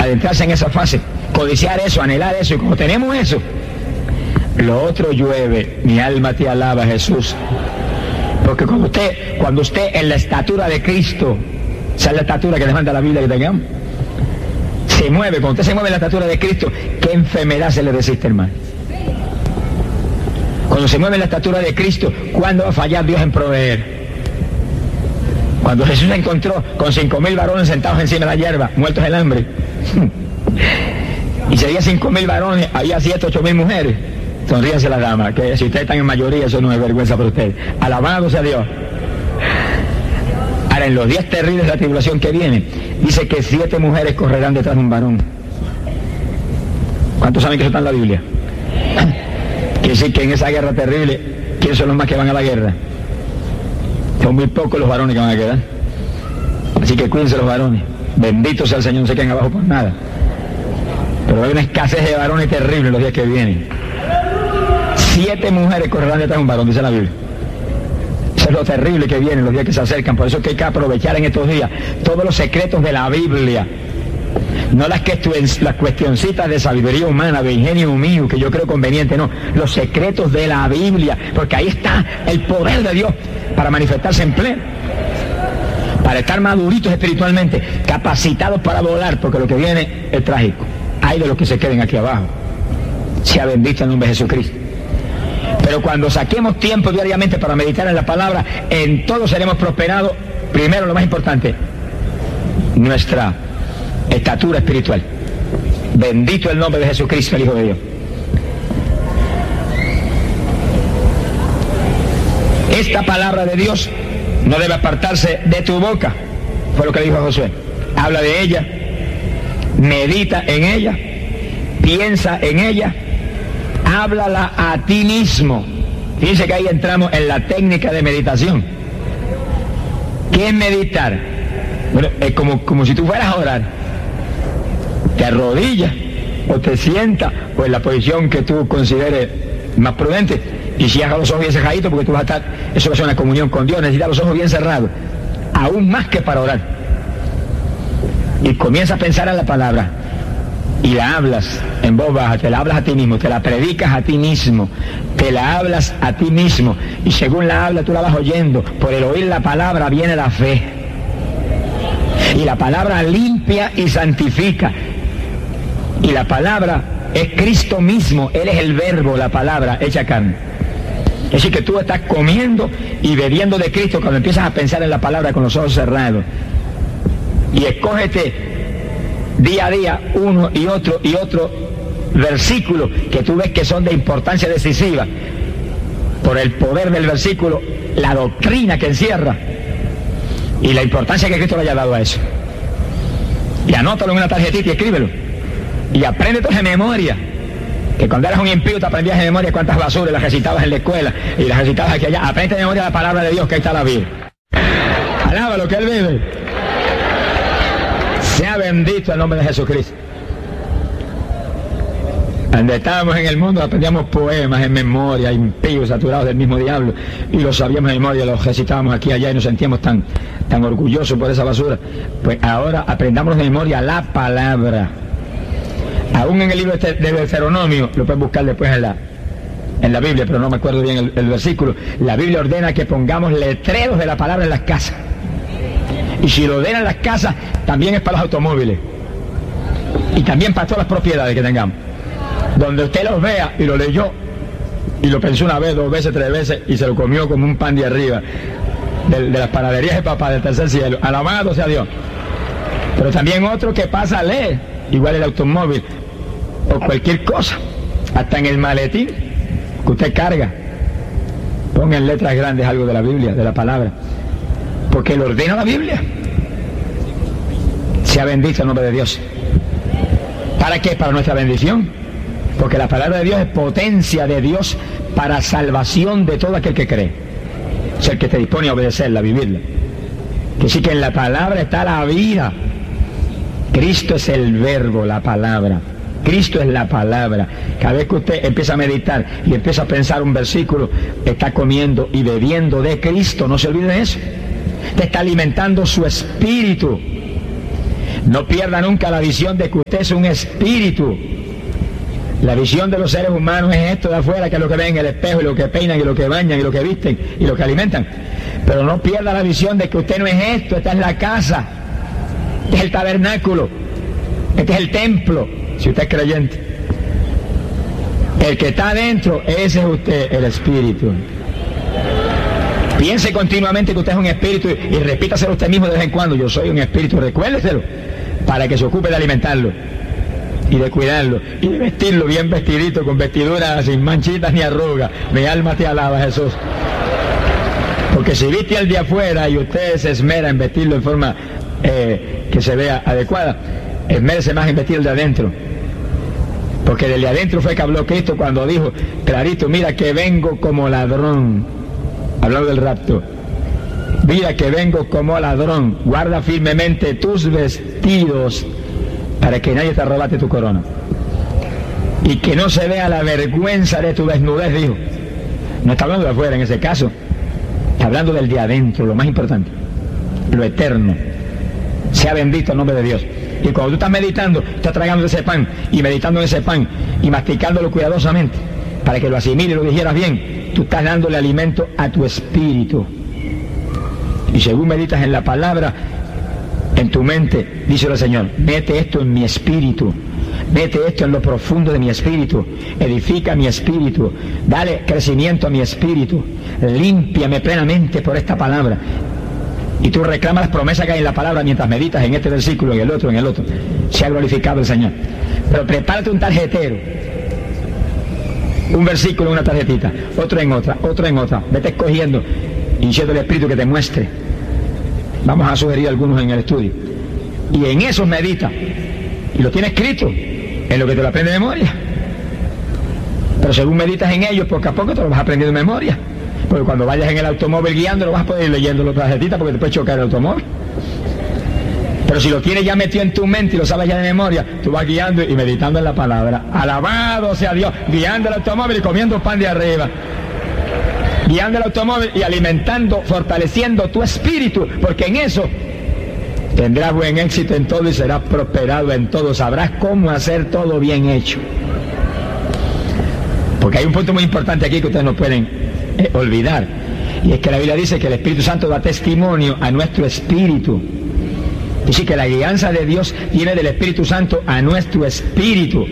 adentrarse en esa fase, codiciar eso, anhelar eso, y como tenemos eso, lo otro llueve. Mi alma te alaba, Jesús. Porque cuando usted en la estatura de Cristo, esa es la estatura que demanda la Biblia que tengamos, se mueve, cuando usted se mueve en la estatura de Cristo, ¿qué enfermedad se le resiste, hermano? Cuando se mueve en la estatura de Cristo, ¿cuándo va a fallar Dios en proveer? Cuando Jesús se encontró con 5.000 varones sentados encima de la hierba, muertos del hambre, y si había 5.000 varones, había 7, 8.000 mujeres. Sonríense las damas, que si ustedes están en mayoría, eso no es vergüenza para ustedes. Alabado sea Dios. Ahora, en los días terribles de la tribulación que viene, dice que 7 mujeres correrán detrás de un varón. ¿Cuántos saben que eso está en la Biblia? Quiere decir que en esa guerra terrible, ¿quiénes son los más que van a la guerra? Son muy pocos los varones que van a quedar. Así que cuídense los varones. Bendito sea el Señor, no se queden abajo por nada. Pero hay una escasez de varones terrible en los días que vienen. 7 mujeres correrán detrás de un varón, dice la Biblia. Eso es lo terrible que viene en los días que se acercan. Por eso es que hay que aprovechar en estos días todos los secretos de la Biblia. No las cuestioncitas de sabiduría humana, de ingenio mío, que yo creo conveniente, no. Los secretos de la Biblia, porque ahí está el poder de Dios para manifestarse en pleno. Para estar maduritos espiritualmente, capacitados para volar, porque lo que viene es trágico. Hay de los que se queden aquí abajo. Sea bendito el nombre de Jesucristo. Pero cuando saquemos tiempo diariamente para meditar en la palabra, en todo seremos prosperados. Primero, lo más importante, nuestra estatura espiritual. Bendito el nombre de Jesucristo, el Hijo de Dios. Esta palabra de Dios no debe apartarse de tu boca, fue lo que dijo Josué. Habla de ella, medita en ella, piensa en ella, háblala a ti mismo. Fíjense que ahí entramos en la técnica de meditación. ¿Qué es meditar? Bueno, es como si tú fueras a orar. Te arrodillas o te sientas o en la posición que tú consideres más prudente, y si hagas los ojos bien cerraditos, porque tú vas a estar, eso va a ser una comunión con Dios, necesitas los ojos bien cerrados, aún más que para orar, y comienza a pensar en la palabra y la hablas en voz baja, te la hablas a ti mismo, te la predicas a ti mismo, te la hablas a ti mismo, y según la habla tú la vas oyendo. Por el oír la palabra viene la fe, y la palabra limpia y santifica, y la palabra es Cristo mismo. Él es el verbo, la palabra hecha carne. Es decir, que tú estás comiendo y bebiendo de Cristo cuando empiezas a pensar en la palabra con los ojos cerrados. Y escógete día a día uno y otro versículo que tú ves que son de importancia decisiva. Por el poder del versículo, la doctrina que encierra y la importancia que Cristo le haya dado a eso. Y anótalo en una tarjetita y escríbelo. Y apréndete de memoria. Que cuando eras un impío te aprendías de memoria cuántas basuras las recitabas en la escuela y las recitabas aquí y allá. Aprende de memoria la palabra de Dios, que ahí está la Biblia. Alaba lo que Él vive. Sea bendito el nombre de Jesucristo. Cuando estábamos en el mundo aprendíamos poemas en memoria, impíos, saturados del mismo diablo, y los sabíamos de memoria, los recitábamos aquí y allá y nos sentíamos tan orgullosos por esa basura. Pues ahora aprendamos de memoria la palabra. Aún en el libro de Deuteronomio, lo pueden buscar después en la Biblia, pero no me acuerdo bien el versículo. La Biblia ordena que pongamos letreros de la palabra en las casas. Y si lo ordenan las casas, también es para los automóviles. Y también para todas las propiedades que tengamos. Donde usted los vea y lo leyó, y lo pensó una vez, 2 veces, 3 veces, y se lo comió como un pan de arriba, de las panaderías de papá del tercer cielo. Alabado sea Dios. Pero también otro que pasa a leer, igual el automóvil, o cualquier cosa, hasta en el maletín que usted carga, ponga en letras grandes algo de la Biblia, de la palabra, porque lo ordena la Biblia. Sea bendito el nombre de Dios. ¿Para qué? Para nuestra bendición, porque la palabra de Dios es potencia de Dios para salvación de todo aquel que cree, o sea, el que te dispone a obedecerla, a vivirla. Que sí, que en la palabra está la vida. Cristo es el verbo, la palabra. Cristo es la palabra. Cada vez que usted empieza a meditar y empieza a pensar un versículo, está comiendo y bebiendo de Cristo. No se olvide de eso. Te está alimentando su espíritu. No pierda nunca la visión de que usted es un espíritu. La visión de los seres humanos es esto de afuera, que es lo que ven en el espejo, y lo que peinan, y lo que bañan, y lo que visten, y lo que alimentan. Pero no pierda la visión de que usted no es esto. Esta es la casa, este es el tabernáculo, este es el templo, si usted es creyente. El que está adentro, ese es usted, el espíritu. Piense continuamente que usted es un espíritu y repítaselo usted mismo de vez en cuando: yo soy un espíritu. Recuérdeselo para que se ocupe de alimentarlo y de cuidarlo y de vestirlo bien vestidito, con vestiduras sin manchitas ni arrugas. Mi alma te alaba, Jesús. Porque si viste al de afuera y usted se esmera en vestirlo en forma que se vea adecuada, esmérese más en vestir el de adentro. Porque del de adentro fue que habló Cristo cuando dijo clarito: mira que vengo como ladrón. Hablando del rapto. Mira que vengo como ladrón. Guarda firmemente tus vestidos para que nadie te arrebate tu corona. Y que no se vea la vergüenza de tu desnudez, dijo. No está hablando de afuera en ese caso. Está hablando del de adentro, lo más importante. Lo eterno. Sea bendito el nombre de Dios. Y cuando tú estás meditando, estás tragando ese pan y meditando en ese pan y masticándolo cuidadosamente para que lo asimile y lo digieras bien, tú estás dándole alimento a tu espíritu. Y según meditas en la palabra, en tu mente, díselo al Señor: mete esto en mi espíritu, mete esto en lo profundo de mi espíritu, edifica mi espíritu, dale crecimiento a mi espíritu, límpiame plenamente por esta palabra. Y tú reclamas las promesas que hay en la palabra mientras meditas en este versículo, en el otro, en el otro. Sea glorificado el Señor. Pero prepárate un tarjetero. Un versículo en una tarjetita, otro en otra, otro en otra. Vete escogiendo y diciendo al Espíritu que te muestre. Vamos a sugerir algunos en el estudio. Y en esos medita. Y lo tienes escrito en lo que te lo aprende de memoria. Pero según meditas en ellos, poco a poco te lo vas aprendiendo de memoria. Porque cuando vayas en el automóvil guiando, no vas a poder ir leyendo la tarjetita porque te puede chocar el automóvil. Pero si lo tienes ya metido en tu mente y lo sabes ya de memoria, tú vas guiando y meditando en la palabra. Alabado sea Dios, guiando el automóvil y comiendo pan de arriba. Guiando el automóvil y alimentando, fortaleciendo tu espíritu, porque en eso tendrás buen éxito en todo y serás prosperado en todo. Sabrás cómo hacer todo bien hecho. Porque hay un punto muy importante aquí que ustedes no pueden olvidar. Y es que la Biblia dice que el Espíritu Santo da testimonio a nuestro espíritu. Dice que la guianza de Dios viene del Espíritu Santo a nuestro espíritu.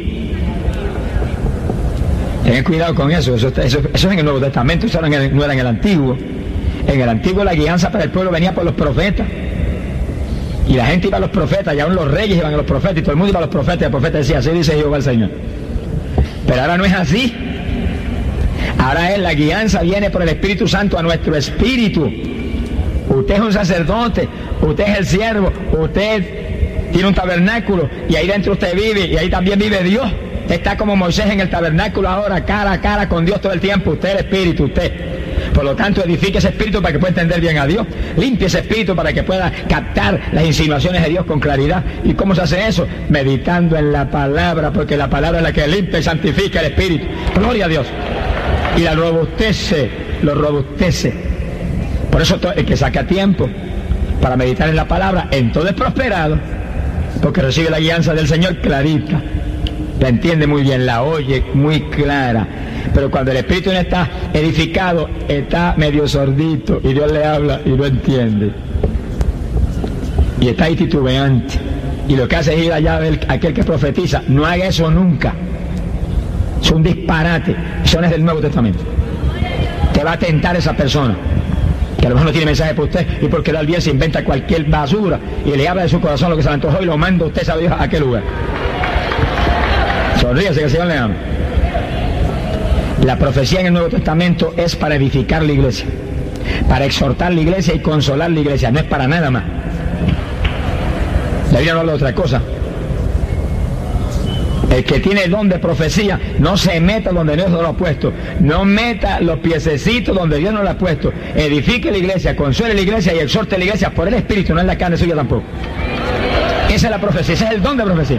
Tengan cuidado con eso. Eso es en el Nuevo Testamento, eso no era en el Antiguo. En el Antiguo la guianza para el pueblo venía por los profetas. Y la gente iba a los profetas, y aún los reyes iban a los profetas, y todo el mundo iba a los profetas, y el profeta decía: así dice Jehová el Señor. Pero ahora no es así. Ahora la guianza viene por el Espíritu Santo a nuestro espíritu. Usted es un sacerdote, usted es el siervo, usted tiene un tabernáculo y ahí dentro usted vive y ahí también vive Dios. Usted está como Moisés en el tabernáculo ahora, cara a cara con Dios todo el tiempo. Usted es el espíritu, usted. Por lo tanto, edifique ese espíritu para que pueda entender bien a Dios. Limpie ese espíritu para que pueda captar las insinuaciones de Dios con claridad. ¿Y cómo se hace eso? Meditando en la palabra, porque la palabra es la que limpia y santifica el espíritu. Gloria a Dios. Y la robustece, lo robustece. Por eso el que saca tiempo para meditar en la palabra, en todo es prosperado, porque recibe la guianza del Señor clarita, la entiende muy bien, la oye muy clara. Pero cuando el espíritu no está edificado, está medio sordito y Dios le habla y no entiende. Y está ahí titubeante. Y lo que hace es ir allá a ver a aquel que profetiza. No haga eso nunca. Es un disparate. Eso no es del Nuevo Testamento. Te va a tentar esa persona, que a lo mejor no tiene mensaje para usted, y porque da el bien se inventa cualquier basura y le habla de su corazón lo que se le antojó y lo manda usted sabe a qué lugar. Sonríase, que el Señor le ama. La profecía en el Nuevo Testamento es para edificar la iglesia, para exhortar la iglesia y consolar la iglesia, no es para nada más. La Biblia no habla de otra cosa. El que tiene el don de profecía no se meta donde Dios no lo ha puesto. No meta los piececitos donde Dios no lo ha puesto. Edifique la iglesia, consuele la iglesia y exhorte a la iglesia por el Espíritu, no es la carne suya tampoco. Esa es la profecía, ese es el don de profecía.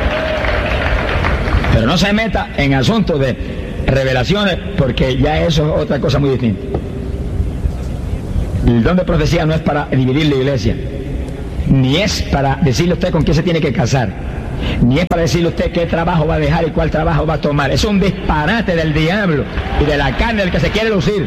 Pero no se meta en asuntos de revelaciones, porque ya eso es otra cosa muy distinta. El don de profecía no es para dividir la iglesia, ni es para decirle a usted con quién se tiene que casar, ni es para decirle a usted qué trabajo va a dejar y cuál trabajo va a tomar. Es un disparate del diablo y de la carne del que se quiere lucir.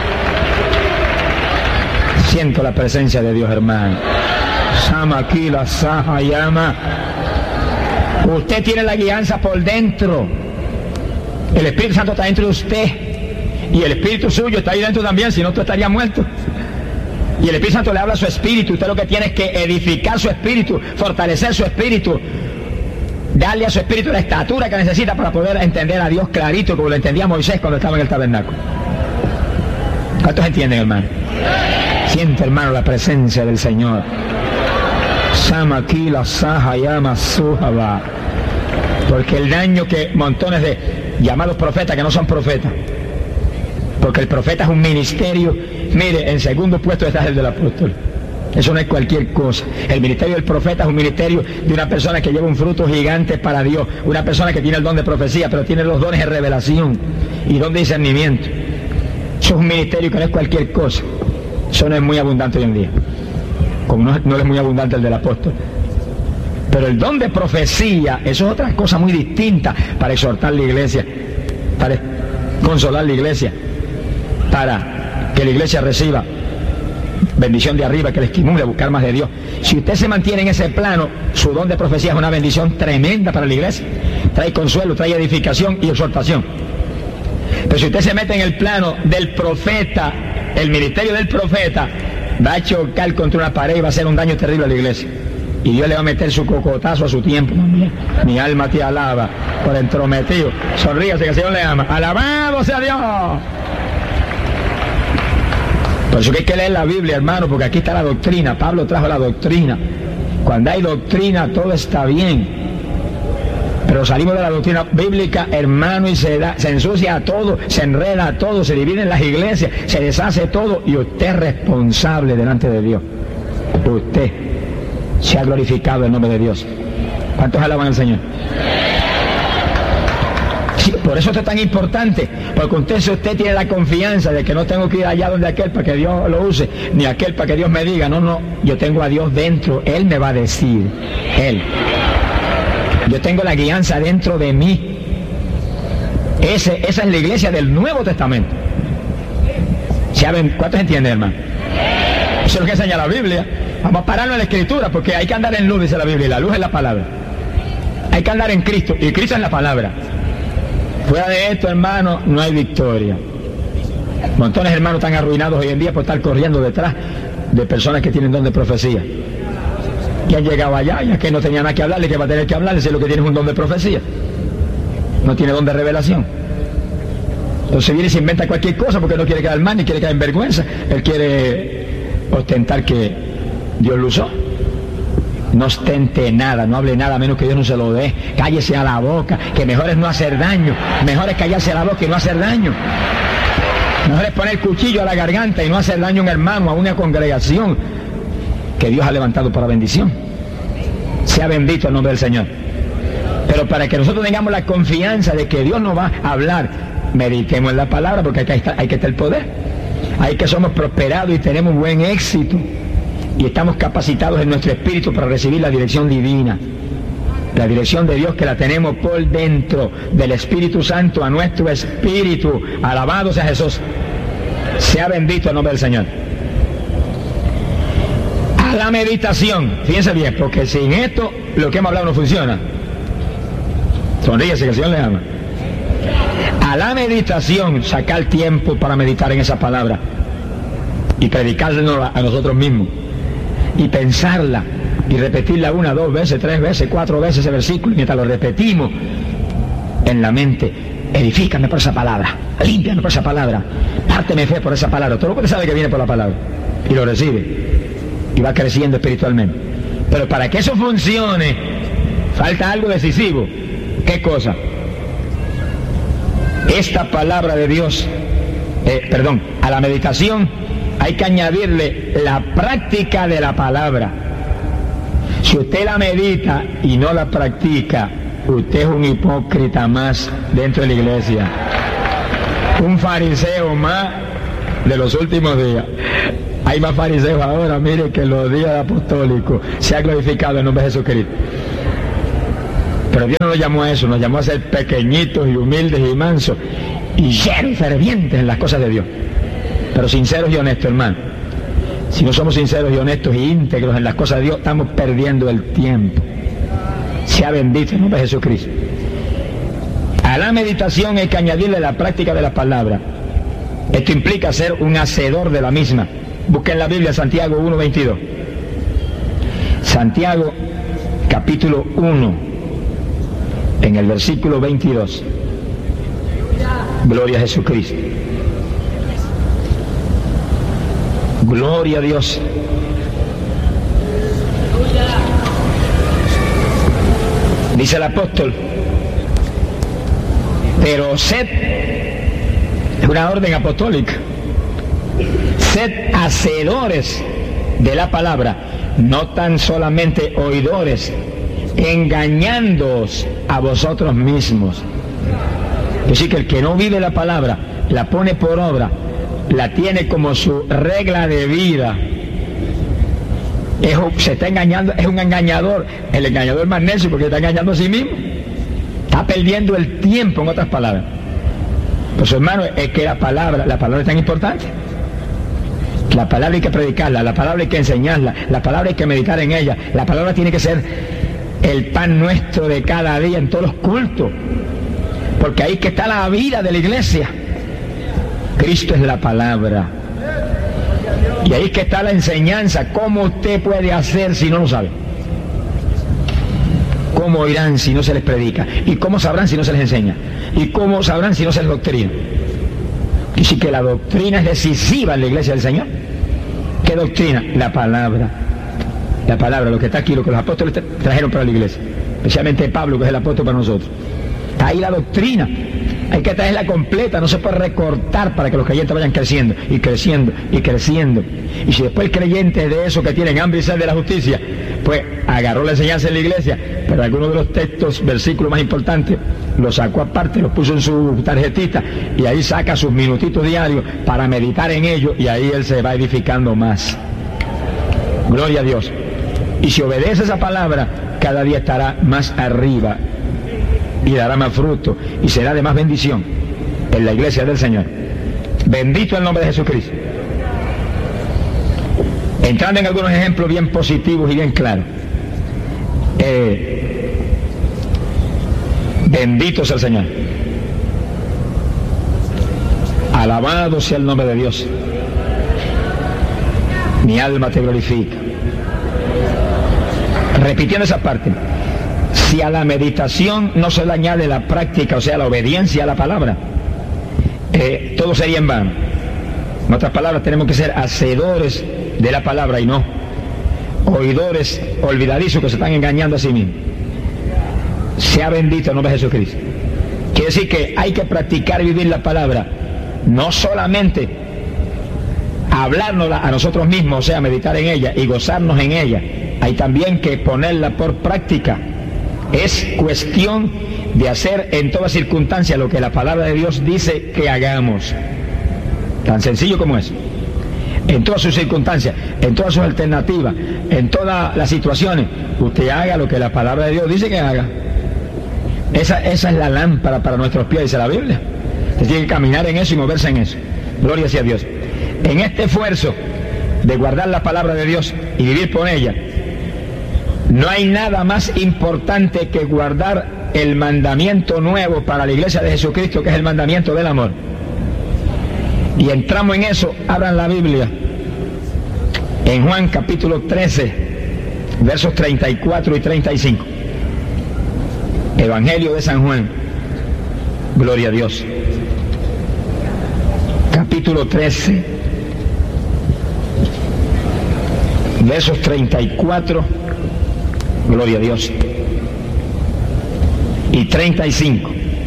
Siento la presencia de Dios, hermano. Sama aquí la saja llama. Usted tiene la guianza por dentro. El Espíritu Santo está dentro de usted. Y el Espíritu suyo está ahí dentro también, si no, usted estaría muerto. Y el Espíritu Santo le habla a su espíritu. Usted lo que tiene es que edificar su espíritu, fortalecer su espíritu, darle a su espíritu la estatura que necesita para poder entender a Dios clarito, como lo entendía Moisés cuando estaba en el tabernáculo. ¿Cuántos entienden, hermano? Siente, hermano, la presencia del Señor. Samakila saha llama sujaba. Porque el daño que montones de llamados profetas que no son profetas, porque el profeta es un ministerio. Mire, en segundo puesto está el del apóstol. Eso no es cualquier cosa. El ministerio del profeta es un ministerio de una persona que lleva un fruto gigante para Dios, una persona que tiene el don de profecía, pero tiene los dones de revelación y don de discernimiento. Eso es un ministerio que no es cualquier cosa. Eso no es muy abundante hoy en día, como no es muy abundante el del apóstol. Pero el don de profecía, eso es otra cosa muy distinta, para exhortar la iglesia, para consolar la iglesia, para que la iglesia reciba bendición de arriba, que le estimule a buscar más de Dios. Si usted se mantiene en ese plano, su don de profecía es una bendición tremenda para la iglesia. Trae consuelo, trae edificación y exhortación. Pero si usted se mete en el plano del profeta, el ministerio del profeta, va a chocar contra una pared y va a hacer un daño terrible a la iglesia. Y Dios le va a meter su cocotazo a su tiempo. Mi alma te alaba por entrometido. Sonríase que el Señor le ama. ¡Alabado sea Dios! Por eso que hay que leer la Biblia, hermano, porque aquí está la doctrina. Pablo trajo la doctrina. Cuando hay doctrina, todo está bien. Pero salimos de la doctrina bíblica, hermano, y se ensucia todo, se enreda todo, se dividen las iglesias, se deshace todo, y usted es responsable delante de Dios. Usted se ha glorificado el nombre de Dios. ¿Cuántos alaban al Señor? Sí, por eso esto es tan importante, porque si usted tiene la confianza de que no tengo que ir allá donde aquel para que Dios lo use, ni aquel para que Dios me diga, no, yo tengo a Dios dentro, Él me va a decir, Él. Yo tengo la guianza dentro de mí. Esa es la iglesia del Nuevo Testamento. ¿Cuántos entienden, hermano? Eso es lo que enseña la Biblia. Vamos a pararnos en la Escritura, porque hay que andar en luz, dice la Biblia, y la luz es la palabra. Hay que andar en Cristo, y Cristo es la palabra. Fuera de esto, hermano, no hay victoria. Montones de hermanos están arruinados hoy en día por estar corriendo detrás de personas que tienen don de profecía. Que han llegado allá, ya que no tenía nada que hablarle, que va a tener que hablarle, si lo que tiene es un don de profecía. No tiene don de revelación. Entonces viene y se inventa cualquier cosa porque no quiere quedar mal ni quiere quedar en vergüenza. Él quiere ostentar que Dios lo usó. No ostente nada, no hable nada menos que Dios no se lo dé. Cállese a la boca, que mejor es no hacer daño. Mejor es callarse a la boca y no hacer daño. Mejor es poner cuchillo a la garganta y no hacer daño a un hermano, a una congregación que Dios ha levantado para bendición. Sea bendito el nombre del Señor. Pero para que nosotros tengamos la confianza de que Dios nos va a hablar, meditemos en la palabra, porque hay que estar el poder. Hay que somos prosperados y tenemos buen éxito. Y estamos capacitados en nuestro espíritu para recibir la dirección divina. La dirección de Dios que la tenemos por dentro, del Espíritu Santo a nuestro espíritu. Alabado sea Jesús. Sea bendito el nombre del Señor. A la meditación, fíjense bien, porque sin esto lo que hemos hablado no funciona. Sonríese que el Señor le ama. A la meditación, sacar tiempo para meditar en esa palabra y predicarla a nosotros mismos y pensarla y repetirla 1, 2 veces, 3 veces, 4 veces ese versículo, y mientras lo repetimos en la mente, edifícame por esa palabra, límpiame por esa palabra, párteme fe por esa palabra. Todo lo que usted sabe que viene por la palabra y lo recibe y va creciendo espiritualmente. Pero para que eso funcione falta algo decisivo. ¿Qué cosa? Esta palabra de Dios, a la meditación hay que añadirle la práctica de la palabra. Si usted la medita y no la practica, usted es un hipócrita más dentro de la iglesia, un fariseo más de los últimos días. Hay más fariseos ahora, mire, que los días apostólicos. Se ha glorificado el nombre de Jesucristo. Pero Dios no nos llamó a eso, nos llamó a ser pequeñitos y humildes y mansos y llenos y fervientes en las cosas de Dios. Pero sinceros y honestos, hermano. Si no somos sinceros y honestos y íntegros en las cosas de Dios, estamos perdiendo el tiempo. Sea bendito el nombre de Jesucristo. A la meditación hay que añadirle la práctica de la palabra. Esto implica ser un hacedor de la misma. Busquen la Biblia, Santiago 1:22. Santiago, capítulo 1, en el versículo 22. Gloria a Jesucristo. Gloria a Dios. Dice el apóstol, pero sed, es una orden apostólica, sed hacedores de la palabra, no tan solamente oidores, engañándoos a vosotros mismos. Es decir, que el que no vive la palabra, la pone por obra, la tiene como su regla de vida, se está engañando, es un engañador. El engañador más necio porque está engañando a sí mismo. Está perdiendo el tiempo, en otras palabras. Pues hermano, es que la palabra es tan importante. La palabra hay que predicarla, la palabra hay que enseñarla, la palabra hay que meditar en ella. La palabra tiene que ser el pan nuestro de cada día en todos los cultos. Porque ahí que está la vida de la iglesia. Cristo es la palabra. Y ahí que está la enseñanza. ¿Cómo usted puede hacer si no lo sabe? ¿Cómo oirán si no se les predica? ¿Y cómo sabrán si no se les enseña? ¿Y cómo sabrán si no se les doctrina? Y sí que la doctrina es decisiva en la iglesia del Señor. ¿Qué doctrina? La palabra. La palabra, lo que está aquí, lo que los apóstoles trajeron para la iglesia. Especialmente Pablo, que es el apóstol para nosotros. Está ahí la doctrina. Hay que traerla completa, no se puede recortar para que los creyentes vayan creciendo y creciendo y creciendo. Y si después el creyente de eso que tienen hambre y sed de la justicia, pues agarró la enseñanza en la iglesia, pero algunos de los textos, versículos más importantes, los sacó aparte, los puso en su tarjetita y ahí saca sus minutitos diarios para meditar en ellos y ahí él se va edificando más. Gloria a Dios. Y si obedece esa palabra, cada día estará más arriba y dará más fruto y será de más bendición en la iglesia del Señor. Bendito el nombre de Jesucristo. Entrando en algunos ejemplos bien positivos y bien claros. Bendito sea el Señor. Alabado sea el nombre de Dios. Mi alma te glorifica. Repitiendo esa parte. Si a la meditación no se le añade la práctica, o sea, la obediencia a la palabra, todo sería en vano. En otras palabras, tenemos que ser hacedores de la palabra y no oidores olvidadizos que se están engañando a sí mismos. Sea bendito el nombre de Jesucristo. Quiere decir que hay que practicar y vivir la palabra, no solamente hablárnosla a nosotros mismos, o sea, meditar en ella y gozarnos en ella, hay también que ponerla por práctica. Es cuestión de hacer en toda circunstancia lo que la palabra de Dios dice que hagamos. Tan sencillo como eso. En todas sus circunstancias, en todas sus alternativas, en todas las situaciones, usted haga lo que la palabra de Dios dice que haga. Esa es la lámpara para nuestros pies, dice la Biblia. Usted tiene que caminar en eso y moverse en eso. Gloria sea a Dios. En este esfuerzo de guardar la palabra de Dios y vivir por ella, no hay nada más importante que guardar el mandamiento nuevo para la iglesia de Jesucristo, que es el mandamiento del amor. Y entramos en eso. Abran la Biblia en Juan capítulo 13, versos 34 y 35. Evangelio de San Juan. Gloria a Dios. Capítulo 13, versos 34. Gloria a Dios. Y 35.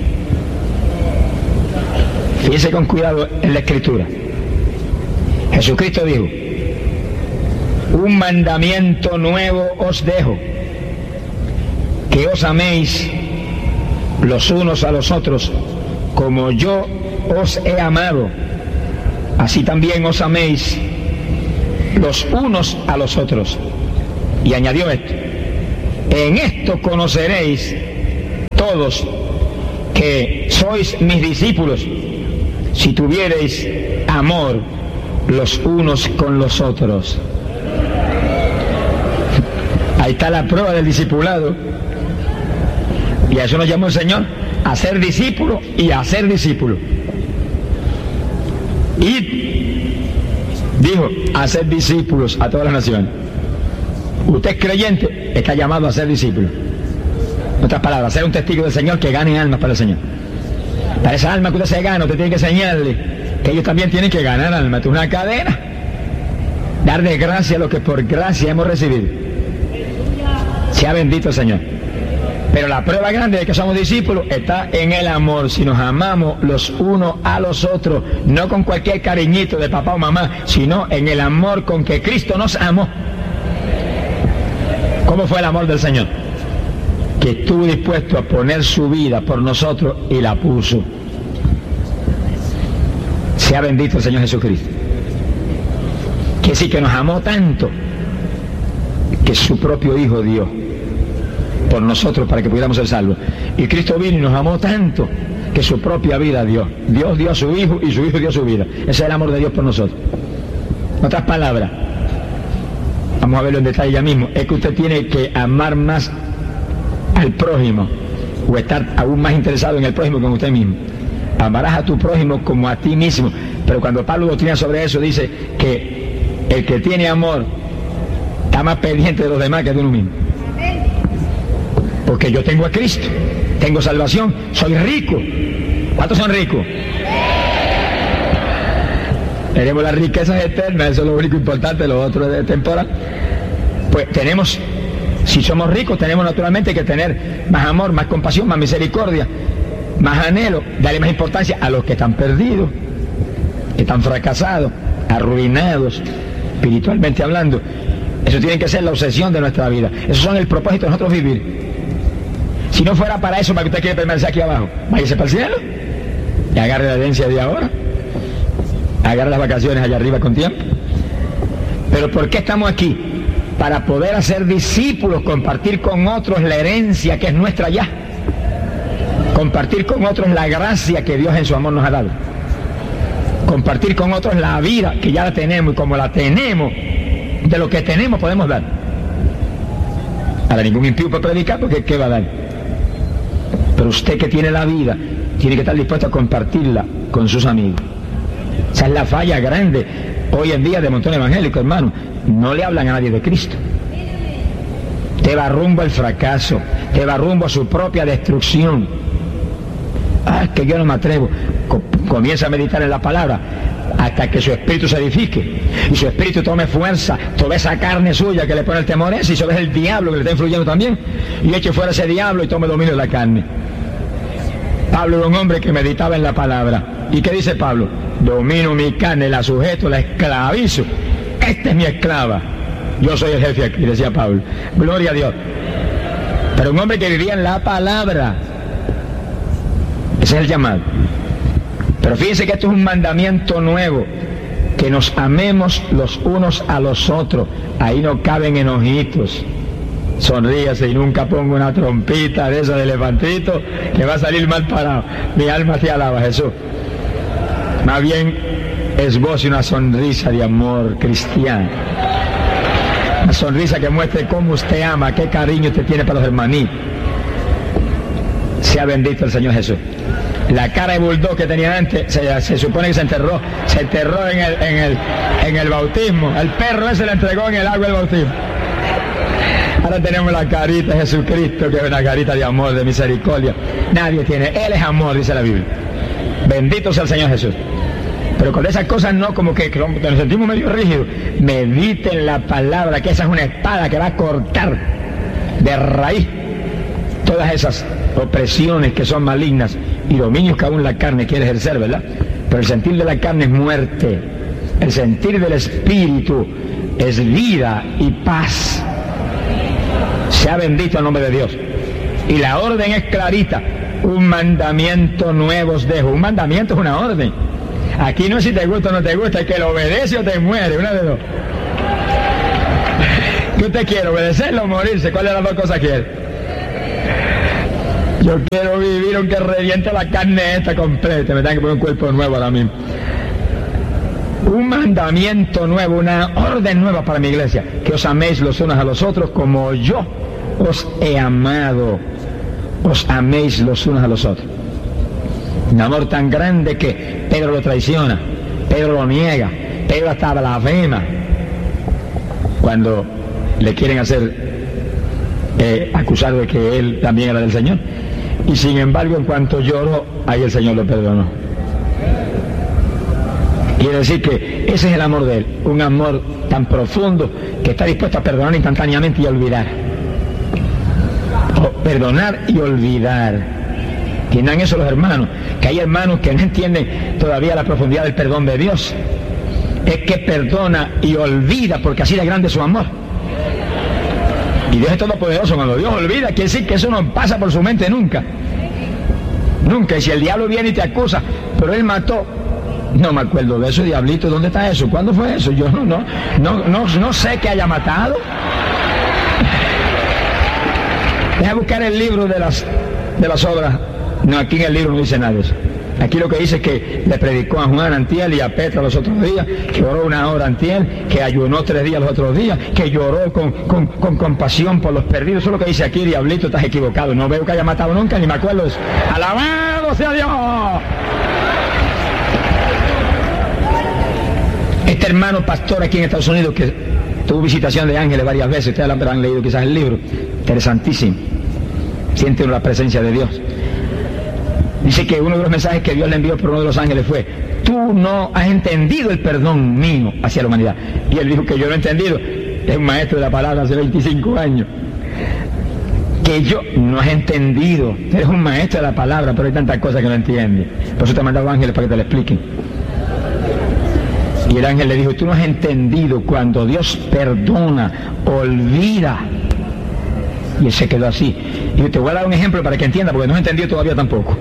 Fíjese con cuidado en la escritura. Jesucristo dijo: un mandamiento nuevo os dejo, que os améis los unos a los otros, como yo os he amado, así también os améis los unos a los otros. Y añadió esto: en esto conoceréis todos que sois mis discípulos, si tuviereis amor los unos con los otros. Ahí está la prueba del discipulado. Y a eso nos llamó el Señor, a ser discípulo y a ser discípulo. Y dijo, a ser discípulos a todas las naciones. Usted es creyente, está llamado a ser discípulo. En otras palabras, ser un testigo del Señor que gane almas para el Señor. Para esa alma que usted se gana, usted tiene que enseñarle que ellos también tienen que ganar almas. Es una cadena. Dar de gracia lo que por gracia hemos recibido. Sea bendito el Señor. Pero la prueba grande de que somos discípulos está en el amor. Si nos amamos los unos a los otros, no con cualquier cariñito de papá o mamá, sino en el amor con que Cristo nos amó. ¿Cómo fue el amor del Señor? Que estuvo dispuesto a poner su vida por nosotros y la puso. Sea bendito el Señor Jesucristo. Que sí, que nos amó tanto que su propio Hijo dio por nosotros para que pudiéramos ser salvos. Y Cristo vino y nos amó tanto que su propia vida dio. Dios dio a su Hijo y su Hijo dio su vida. Ese es el amor de Dios por nosotros. En otras palabras, vamos a verlo en detalle ya mismo, es que usted tiene que amar más al prójimo o estar aún más interesado en el prójimo que en usted mismo. Amarás a tu prójimo como a ti mismo. Pero cuando Pablo doctrina sobre eso, dice que el que tiene amor está más pendiente de los demás que de uno mismo. Porque yo tengo a Cristo, tengo salvación, soy rico. ¿Cuántos son ricos? Tenemos las riquezas eternas, eso es lo único importante, lo otro es temporal. Pues tenemos, si somos ricos, tenemos naturalmente que tener más amor, más compasión, más misericordia, más anhelo, darle más importancia a los que están perdidos, que están fracasados, arruinados, espiritualmente hablando. Eso tiene que ser la obsesión de nuestra vida. Eso son el propósito de nosotros vivir. Si no fuera para eso, para que usted quiera permanecer aquí abajo, váyase para el cielo y agarre la herencia de ahora, agarre las vacaciones allá arriba con tiempo. Pero ¿por qué estamos aquí? Para poder hacer discípulos, compartir con otros la herencia que es nuestra ya, compartir con otros la gracia que Dios en su amor nos ha dado, compartir con otros la vida que ya la tenemos, y como la tenemos, de lo que tenemos podemos dar. Ahora ningún impío puede predicar, porque ¿qué va a dar? Pero usted que tiene la vida tiene que estar dispuesto a compartirla con sus amigos. Esa es la falla grande hoy en día de montón evangélico, hermano. No le hablan a nadie de Cristo. Te va rumbo al fracaso, te va rumbo a su propia destrucción. Ah, que yo no me atrevo. Comienza a meditar en la palabra hasta que su espíritu se edifique y su espíritu tome fuerza. Toda esa carne suya que le pone el temor es, y sobre es el diablo que le está influyendo también, y eche fuera ese diablo y tome dominio de la carne. Pablo era un hombre que meditaba en la palabra. ¿Y qué dice Pablo? Domino mi carne, la sujeto, la esclavizo. Esta es mi esclava. Yo soy el jefe aquí, decía Pablo. Gloria a Dios. Pero un hombre que vivía en la palabra. Ese es el llamado. Pero fíjense que esto es un mandamiento nuevo, que nos amemos los unos a los otros. Ahí no caben enojitos. Sonríase y nunca ponga una trompita de esa de elefantito que va a salir mal parado. Mi alma te alaba, Jesús. Más bien esboce una sonrisa de amor cristiano. Una sonrisa que muestre cómo usted ama, qué cariño usted tiene para los hermanitos. Sea bendito el Señor Jesús. La cara de bulldog que tenía antes se supone que se enterró en el bautismo. El perro ese le entregó en el agua del bautismo. Ahora tenemos la carita de Jesucristo, que es una carita de amor, de misericordia. Nadie tiene, Él es amor, dice la Biblia. Bendito sea el Señor Jesús. Pero con esas cosas no, como que nos sentimos medio rígidos. Mediten la palabra, que esa es una espada que va a cortar de raíz todas esas opresiones que son malignas y dominios que aún la carne quiere ejercer, ¿verdad? Pero el sentir de la carne es muerte. El sentir del espíritu es vida y paz. Sea bendito el nombre de Dios. Y la orden es clarita. Un mandamiento nuevo os dejo. Un mandamiento es una orden. Aquí no es si te gusta o no te gusta, es que lo obedece o te muere, una de dos. ¿Qué usted quiere? ¿Obedecerlo o morirse? ¿Cuál de las dos cosas quiere? Yo quiero vivir aunque reviente la carne esta completa. Me tengo que poner un cuerpo nuevo ahora mismo. Un mandamiento nuevo, una orden nueva para mi iglesia. Que os améis los unos a los otros como yo os he amado. Os améis los unos a los otros. Un amor tan grande que Pedro lo traiciona, Pedro lo niega, Pedro hasta blasfema cuando le quieren acusar de que él también era del Señor. Y sin embargo, en cuanto lloró, ahí el Señor lo perdonó. Quiere decir que ese es el amor de Él, un amor tan profundo que está dispuesto a perdonar instantáneamente y a olvidar. O perdonar y olvidar. Entiendan eso los hermanos, que hay hermanos que no entienden todavía la profundidad del perdón de Dios. Es que perdona y olvida porque así de grande es su amor. Y Dios es todopoderoso. Cuando Dios olvida, quiere decir que eso no pasa por su mente nunca. Nunca. Y si el diablo viene y te acusa, pero él mató, no me acuerdo de eso, diablito, ¿dónde está eso? ¿Cuándo fue eso? Yo no sé que haya matado. Deja buscar el libro de las obras. No, aquí en el libro no dice nada de eso. Aquí lo que dice es que le predicó a Juan antier y a Petra los otros días, que oró 1 hora antier, que ayunó 3 días los otros días, que lloró con compasión por los perdidos. Eso es lo que dice aquí, diablito, estás equivocado. No veo que haya matado nunca, ni me acuerdo de eso. ¡Alabado sea Dios! Este hermano pastor aquí en Estados Unidos, que tuvo visitación de ángeles varias veces, ustedes han leído quizás el libro, interesantísimo. Siente uno la presencia de Dios. Dice que uno de los mensajes que Dios le envió por uno de los ángeles fue: tú no has entendido el perdón mío hacia la humanidad. Y él dijo que yo no he entendido. Es un maestro de la palabra hace 25 años. Que yo no has entendido. Eres un maestro de la palabra, pero hay tantas cosas que no entiendes. Por eso te he mandado ángeles para que te lo expliquen. Y el ángel le dijo: tú no has entendido cuando Dios perdona, olvida. Y él se quedó así. Y yo te voy a dar un ejemplo para que entienda, porque no he entendido todavía tampoco.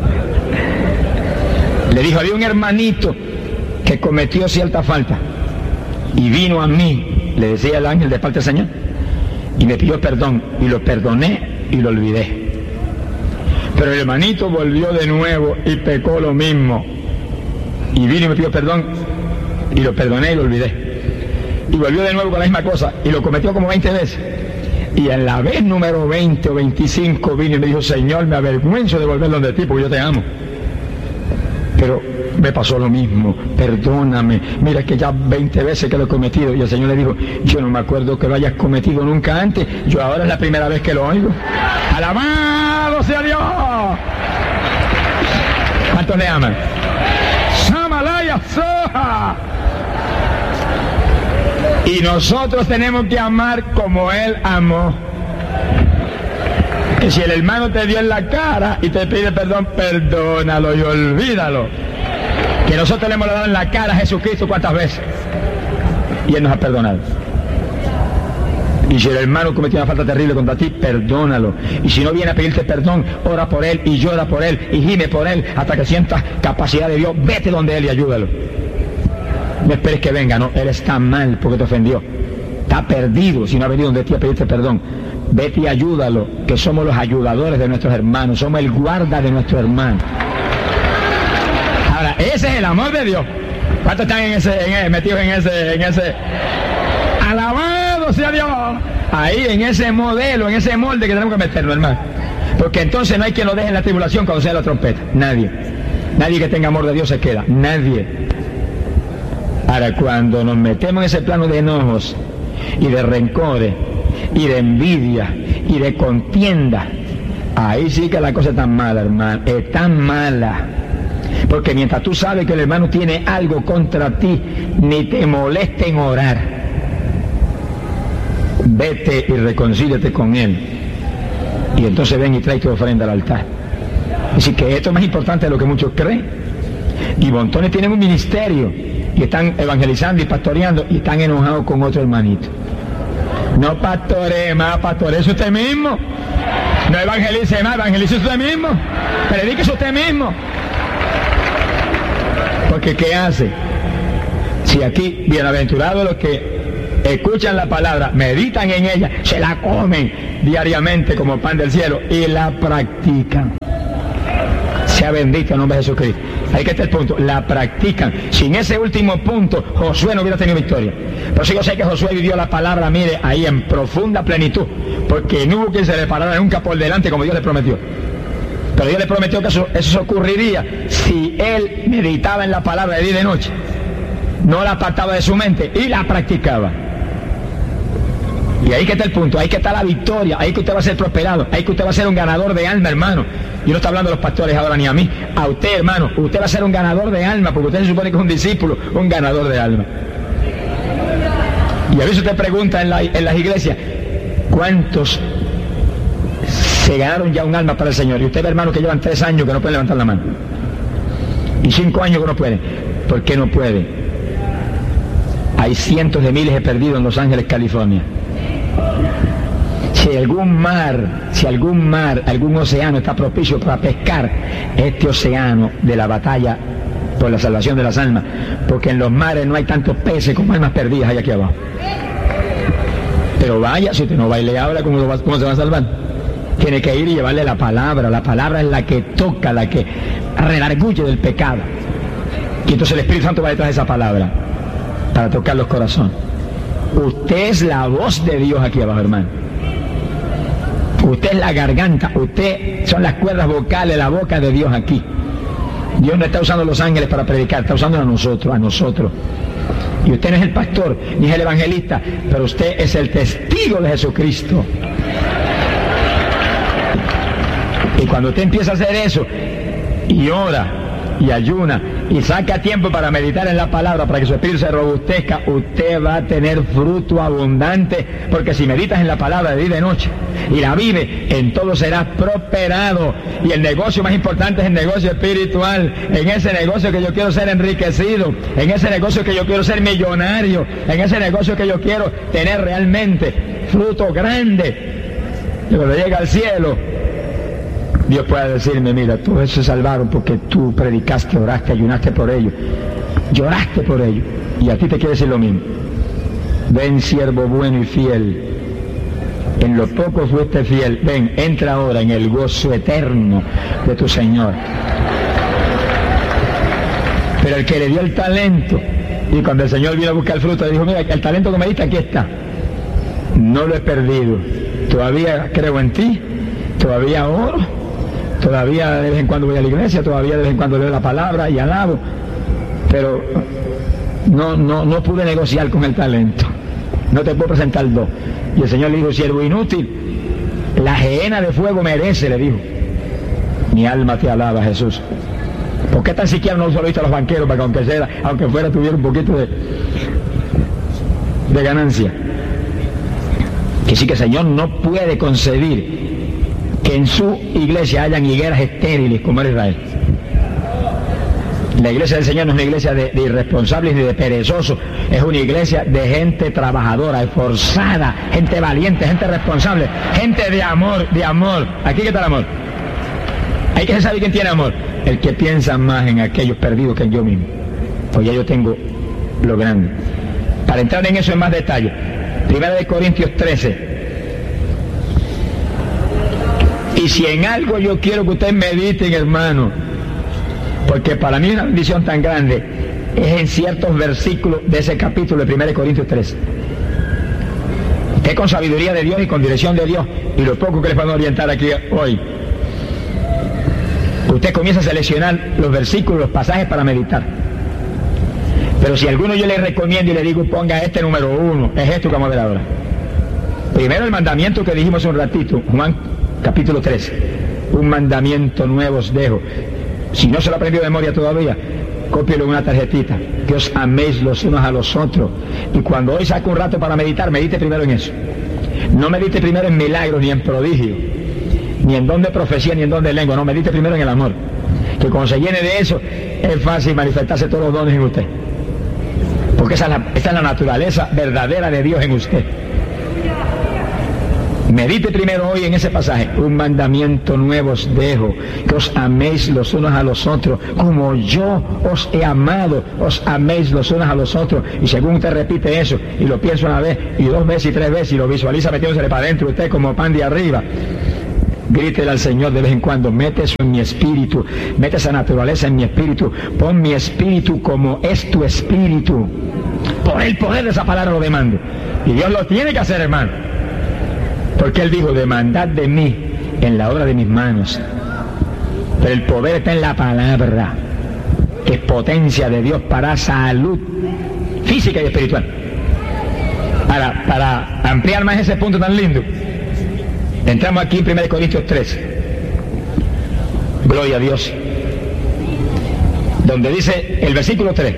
Le dijo: había un hermanito que cometió cierta falta y vino a mí, le decía el ángel de parte del Señor, y me pidió perdón, y lo perdoné y lo olvidé. Pero el hermanito volvió de nuevo y pecó lo mismo, y vino y me pidió perdón y lo perdoné y lo olvidé. Y volvió de nuevo con la misma cosa y lo cometió como 20 veces. Y en la vez número 20 o 25 vino y me dijo: Señor, me avergüenzo de volver donde ti porque yo te amo. Pero me pasó lo mismo, perdóname, mira que ya 20 veces que lo he cometido. Y el Señor le dijo: yo no me acuerdo que lo hayas cometido nunca antes, yo ahora es la primera vez que lo oigo. ¡Alabado sea Dios! ¿Cuántos le aman? ¡Samalaya Soja! Y nosotros tenemos que amar como Él amó. Que si el hermano te dio en la cara y te pide perdón, perdónalo y olvídalo. Que nosotros le hemos dado en la cara a Jesucristo cuántas veces. Y Él nos ha perdonado. Y si el hermano cometió una falta terrible contra ti, perdónalo. Y si no viene a pedirte perdón, ora por él y llora por él y gime por él hasta que sientas capacidad de Dios. Vete donde Él y ayúdalo. No esperes que venga, no, Él está mal porque te ofendió. Está perdido si no ha venido donde ti a pedirte perdón. Vete y ayúdalo, que somos los ayudadores de nuestros hermanos, somos el guarda de nuestros hermanos. Ahora, ese es el amor de Dios. ¿Cuántos están metidos en ese? ¡Alabado sea Dios! Ahí, en ese modelo, en ese molde que tenemos que meternos, hermano. Porque entonces no hay quien lo deje en la tribulación cuando sea la trompeta. Nadie. Nadie que tenga amor de Dios se queda. Nadie. Ahora, cuando nos metemos en ese plano de enojos y de rencores y de envidia y de contienda, ahí sí que la cosa es tan mala, hermano, es tan mala. Porque mientras tú sabes que el hermano tiene algo contra ti, ni te moleste en orar. Vete y reconcíliate con él. Y entonces ven y trae tu ofrenda al altar. Así que esto es más importante de lo que muchos creen. Y montones tienen un ministerio y están evangelizando y pastoreando y están enojados con otro hermanito. No pastoree más, pastoree usted mismo. No evangelice más, evangelice usted mismo. Predíquese usted mismo. Porque ¿qué hace? Si aquí, bienaventurados los que escuchan la palabra, meditan en ella, se la comen diariamente como pan del cielo y la practican. Sea bendito el nombre de Jesucristo. Ahí que está el punto, la practican. Sin ese último punto, Josué no hubiera tenido victoria. Por eso yo sé que Josué vivió la palabra, mire, ahí en profunda plenitud, porque no hubo quien se le parara nunca por delante como Dios le prometió. Pero Dios le prometió que eso ocurriría si él meditaba en la palabra de día y de noche, no la apartaba de su mente y la practicaba. Y ahí que está el punto, ahí que está la victoria, ahí que usted va a ser prosperado, ahí que usted va a ser un ganador de alma, hermano. Yo no estoy hablando de los pastores ahora ni a mí, a usted, hermano. Usted va a ser un ganador de alma, porque usted se supone que es un discípulo, un ganador de alma. Y a veces usted pregunta en las iglesias, ¿cuántos se ganaron ya un alma para el Señor? Y usted ve, hermano, que llevan 3 años que no pueden levantar la mano. Y 5 años que no pueden. ¿Por qué no puede? Hay cientos de miles de perdidos en Los Ángeles, California. Si algún mar, algún océano está propicio para pescar, este océano de la batalla por la salvación de las almas, porque en los mares no hay tantos peces como almas perdidas hay aquí abajo. Pero vaya, si usted no va y le habla, ¿cómo se va a salvar? Tiene que ir y llevarle la palabra es la que toca, la que redarguye del pecado. Y entonces el Espíritu Santo va detrás de esa palabra, para tocar los corazones. Usted es la voz de Dios aquí abajo, hermano. Usted es la garganta, usted son las cuerdas vocales, la boca de Dios aquí. Dios no está usando los ángeles para predicar, está usando a nosotros. Y usted no es el pastor, ni es el evangelista, pero usted es el testigo de Jesucristo. Y cuando usted empieza a hacer eso, y ora, y ayuna, y saca tiempo para meditar en la palabra, para que su espíritu se robustezca, usted va a tener fruto abundante, porque si meditas en la palabra de día y de noche, y la vive, en todo serás prosperado. Y el negocio más importante es el negocio espiritual. En ese negocio que yo quiero ser enriquecido, en ese negocio que yo quiero ser millonario, en ese negocio que yo quiero tener realmente fruto grande, y cuando llega al cielo, Dios puede decirme, mira, todos esos se salvaron porque tú predicaste, oraste, ayunaste por ellos, lloraste por ellos, y a ti te quiere decir lo mismo. Ven, siervo bueno y fiel, en lo poco fuiste fiel, ven, entra ahora en el gozo eterno de tu Señor. Pero el que le dio el talento, y cuando el Señor vino a buscar el fruto, le dijo, mira, el talento que me diste aquí está, no lo he perdido, todavía creo en ti, todavía oro, todavía de vez en cuando voy a la iglesia, todavía de vez en cuando leo la palabra y alabo, pero no pude negociar con el talento, no te puedo presentar 2. Y el Señor le dijo, siervo inútil, la gehenna de fuego merece, le dijo. Mi alma te alaba, Jesús. ¿Por qué tan siquiera no solo viste a los banqueros para que aunque fuera tuviera un poquito de ganancia? Que sí que el Señor no puede concebir que en su iglesia hayan higueras estériles como era Israel. La iglesia del Señor no es una iglesia de irresponsables ni de perezosos, es una iglesia de gente trabajadora, esforzada, gente valiente, gente responsable, gente de amor. Aquí que está el amor. Hay que saber quién tiene amor. El que piensa más en aquellos perdidos que en yo mismo. Pues ya yo tengo lo grande. Para entrar en eso en más detalle, 1 Corintios 13. Y si en algo yo quiero que ustedes mediten, hermano, porque para mí una bendición tan grande es en ciertos versículos de ese capítulo de 1 Corintios 13. Es con sabiduría de Dios y con dirección de Dios, y lo poco que les van a orientar aquí hoy. Usted comienza a seleccionar los versículos, los pasajes para meditar. Pero si alguno yo le recomiendo y le digo, ponga este número 1, es esto que vamos a ver ahora. Primero el mandamiento que dijimos hace un ratito, Juan capítulo 13. Un mandamiento nuevo os dejo. Si no se lo ha aprendido de memoria todavía, cópielo en una tarjetita. Que os améis los unos a los otros. Y cuando hoy saque un rato para meditar, medite primero en eso. No medite primero en milagros, ni en prodigio, ni en don de profecía, ni en don de lengua. No, medite primero en el amor. Que cuando se llene de eso, es fácil manifestarse todos los dones en usted. Porque esa es la naturaleza verdadera de Dios en usted. Medite primero hoy en ese pasaje. Un mandamiento nuevo os dejo, que os améis los unos a los otros, como yo os he amado, os améis los unos a los otros. Y según usted repite eso, y lo piensa una vez, y dos veces, y tres veces, y lo visualiza metiéndose para adentro, usted como pan de arriba, grítele al Señor de vez en cuando, mete eso en mi espíritu, mete esa naturaleza en mi espíritu, pon mi espíritu como es tu espíritu. Por el poder de esa palabra lo demando. Y Dios lo tiene que hacer, hermano. Porque Él dijo, demandad de mí en la obra de mis manos. Pero el poder está en la palabra, que es potencia de Dios para salud física y espiritual. Para ampliar más ese punto tan lindo, entramos aquí en 1 Corintios 3. Gloria a Dios. Donde dice el versículo 3.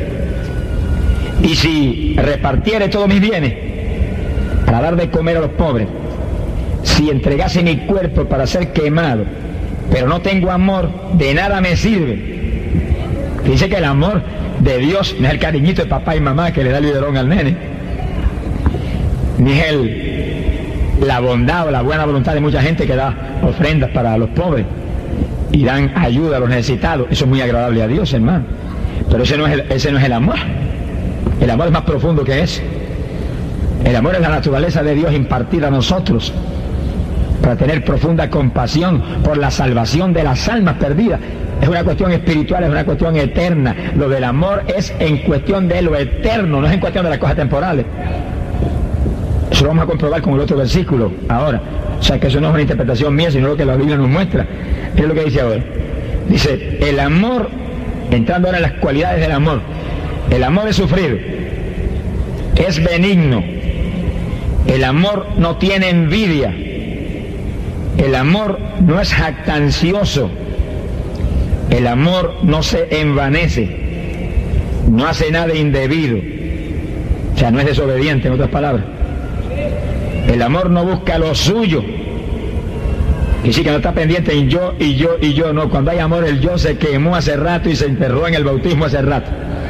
Y si repartiere todos mis bienes para dar de comer a los pobres, si entregase mi cuerpo para ser quemado, pero no tengo amor, de nada me sirve. Dice que el amor de Dios no es el cariñito de papá y mamá que le da el biberón al nene, ni es la bondad o la buena voluntad de mucha gente que da ofrendas para los pobres y dan ayuda a los necesitados. Eso es muy agradable a Dios, hermano. Pero ese no es el amor. El amor es más profundo que eso. El amor es la naturaleza de Dios impartida a nosotros para tener profunda compasión por la salvación de las almas perdidas. Es una cuestión espiritual, es una cuestión eterna. Lo del amor es en cuestión de lo eterno, no es en cuestión de las cosas temporales. Eso lo vamos a comprobar con el otro versículo ahora. O sea que eso no es una interpretación mía, sino lo que la Biblia nos muestra. Es lo que dice ahora. Dice, el amor, entrando ahora en las cualidades del amor. El amor es sufrido, es benigno, el amor no tiene envidia, el amor no es jactancioso, el amor no se envanece, no hace nada indebido, o sea, no es desobediente, en otras palabras. El amor no busca lo suyo, y sí que no está pendiente en yo, no. Cuando hay amor, el yo se quemó hace rato y se enterró en el bautismo hace rato.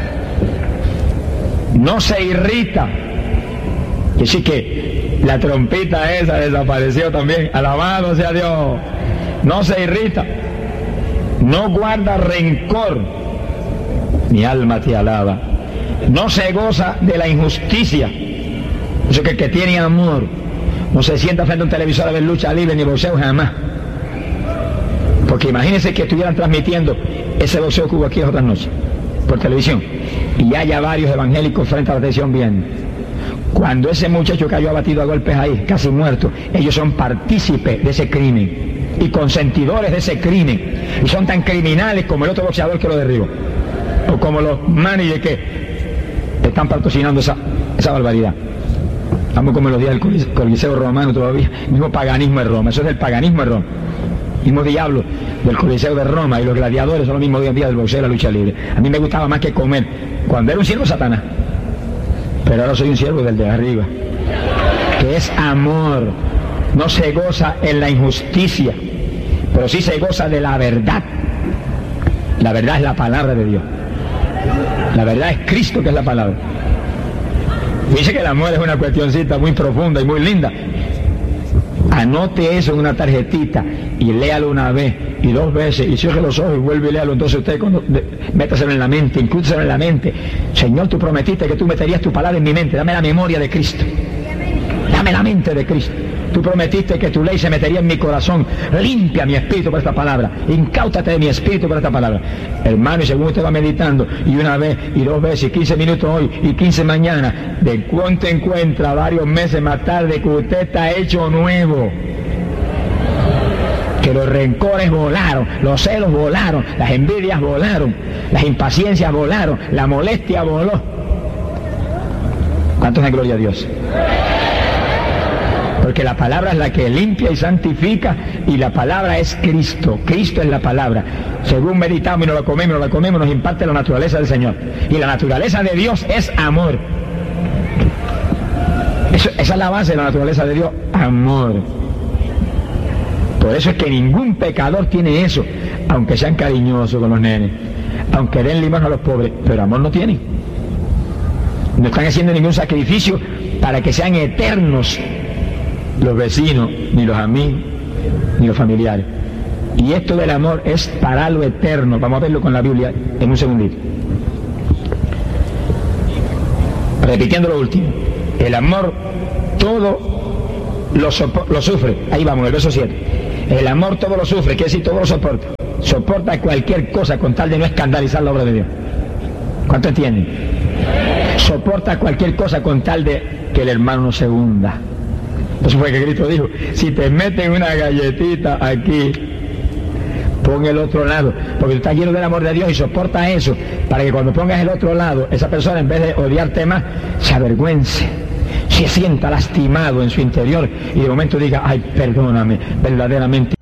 No se irrita. Y sí que la trompita esa desapareció también. Alabado sea Dios. No se irrita. No guarda rencor. Mi alma te alaba. No se goza de la injusticia. Eso que el que tiene amor no se sienta frente a un televisor a ver lucha libre ni boxeo jamás. Porque imagínense que estuvieran transmitiendo ese boxeo que hubo aquí las otras noches por televisión y haya varios evangélicos frente a la televisión viendo. Cuando ese muchacho cayó abatido a golpes ahí, casi muerto, ellos son partícipes de ese crimen y consentidores de ese crimen, y son tan criminales como el otro boxeador que lo derribó, o como los managers que están patrocinando esa barbaridad. Estamos como en los días del Coliseo romano todavía, el mismo paganismo de Roma. Eso es el paganismo de Roma, mismo diablo del Coliseo de Roma, y los gladiadores son los mismos hoy en día del boxeo y la lucha libre. A mí me gustaba más que comer cuando era un siervo de Satanás, pero ahora soy un siervo del de arriba, que es amor. No se goza en la injusticia, pero sí se goza de la verdad. La verdad es la palabra de Dios. La verdad es Cristo, que es la palabra. Dice que el amor es una cuestioncita muy profunda y muy linda. Anote eso en una tarjetita y léalo una vez y dos veces y cierre los ojos y vuelve y léalo. Entonces usted métaselo en la mente, inclúyeselo en la mente. Señor, tú prometiste que tú meterías tu palabra en mi mente. Dame la memoria de Cristo. Dame la mente de Cristo. Tú prometiste que tu ley se metería en mi corazón. Limpia mi espíritu por esta palabra. Incáutate de mi espíritu por esta palabra. Hermano, y según usted va meditando, y una vez, y dos veces, y 15 minutos hoy, y 15 mañana, de cuánto encuentra varios meses más tarde que usted está hecho nuevo. Que los rencores volaron, los celos volaron, las envidias volaron, las impaciencias volaron, la molestia voló. ¿Cuántos de gloria a Dios? Porque la palabra es la que limpia y santifica, y la palabra es Cristo. Cristo es la palabra. Según meditamos y nos la comemos, nos imparte la naturaleza del Señor. Y la naturaleza de Dios es amor. Esa es la base de la naturaleza de Dios, amor. Por eso es que ningún pecador tiene eso, aunque sean cariñosos con los nenes, aunque den limosna a los pobres, pero amor no tienen. No están haciendo ningún sacrificio para que sean eternos los vecinos, ni los amigos, ni los familiares. Y esto del amor es para lo eterno. Vamos a verlo con la Biblia en un segundito. Repitiendo lo último. El amor todo lo sufre. Ahí vamos, el verso 7. El amor todo lo sufre, quiere decir todo lo soporta. Soporta cualquier cosa con tal de no escandalizar la obra de Dios. ¿Cuánto entienden? Soporta cualquier cosa con tal de que el hermano no se hunda. Eso fue que Cristo dijo: si te meten una galletita aquí, pon el otro lado, porque tú estás lleno del amor de Dios y soporta eso, para que cuando pongas el otro lado, esa persona, en vez de odiarte más, se avergüence, se sienta lastimado en su interior y de momento diga: ay, perdóname, verdaderamente